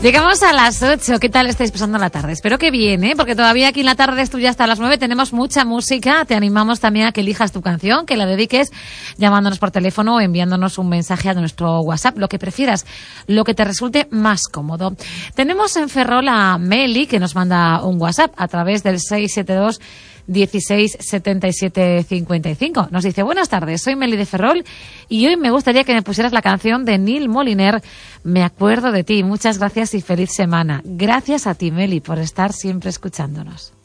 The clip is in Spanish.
Llegamos a las 8. ¿Qué tal estáis pasando la tarde? Espero que bien, ¿eh? Porque todavía aquí en la tarde estudia hasta las 9. Tenemos mucha música. Te animamos también a que elijas tu canción, que la dediques llamándonos por teléfono o enviándonos un mensaje a nuestro WhatsApp, lo que prefieras, lo que te resulte más cómodo. Tenemos en Ferrol a Meli, que nos manda un WhatsApp a través del 672 16 77 55. Nos dice: buenas tardes, soy Meli de Ferrol y hoy me gustaría que me pusieras la canción de Neil Moliner, Me acuerdo de ti. Muchas gracias y feliz semana. Gracias a ti, Meli, por estar siempre escuchándonos.